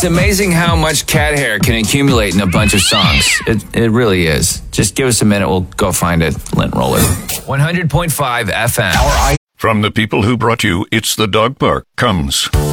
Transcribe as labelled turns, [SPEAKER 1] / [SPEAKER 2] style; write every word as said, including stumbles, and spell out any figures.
[SPEAKER 1] It's amazing how much cat hair can accumulate in a bunch of songs. It it really is. Just give us a minute. We'll go find it. Lint Roller. one hundred point five F M.
[SPEAKER 2] From the people who brought you It's the Dog Park comes